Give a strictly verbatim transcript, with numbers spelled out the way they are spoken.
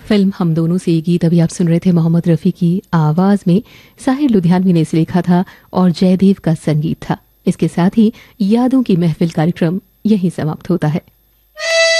Film हम दोनों से ये गीत अभी आप सुन रहे थे मोहम्मद रफ़ी की आवाज में। साहिर लुधियानवी ने इसे लिखा था और जयदेव का संगीत था। इसके साथ ही यादों की महफिल कार्यक्रम यहीं समाप्त होता है।